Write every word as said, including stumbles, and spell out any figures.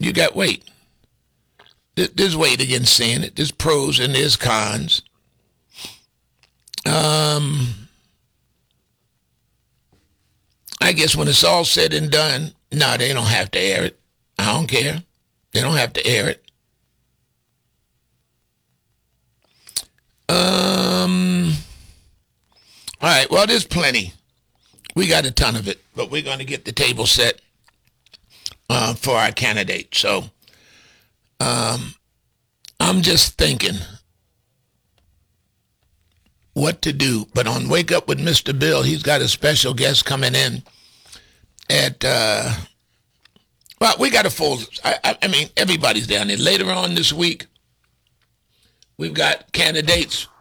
you got weight. There's weight against saying it. There's pros and there's cons. Um, I guess when it's all said and done, no, they don't have to air it. I don't care. They don't have to air it. Um. All right. Well, there's plenty. We got a ton of it, but we're going to get the table set uh, for our candidate. So, um, I'm just thinking what to do. But on Wake Up with Mister Bill, he's got a special guest coming in at. Uh, well, we got a full. I, I, I mean, everybody's down there. Later on this week, we've got candidates